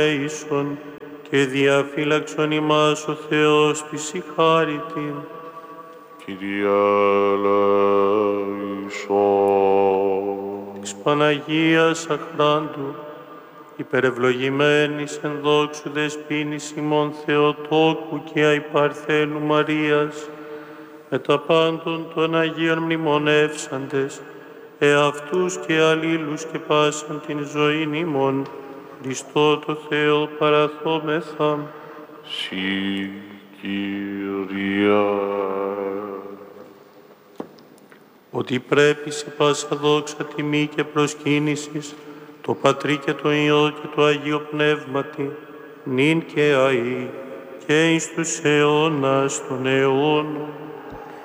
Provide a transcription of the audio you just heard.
ελέησον και διαφύλαξον ημάς ο Θεός της η χάριτην. Κύριε ελέησον. Της Παναγίας Αχράντου, υπερευλογημένης εν δόξου δεσποίνης ημών Θεοτόκου και αϊπαρθένου Μαρίας, με τα πάντων των Αγίων μνημονεύσαντες, εαυτούς και αλλήλους και πάσαν την ζωήν ημών, Χριστό το Θεό παραθόμεθα. Συ, Κύριε. Ότι πρέπει σε πάσα δόξα τιμή και προσκύνησης το Πατρί και το Υιό και το Αγίο Πνεύματι, νυν και αεί και εις τους αιώνας των αιώνων.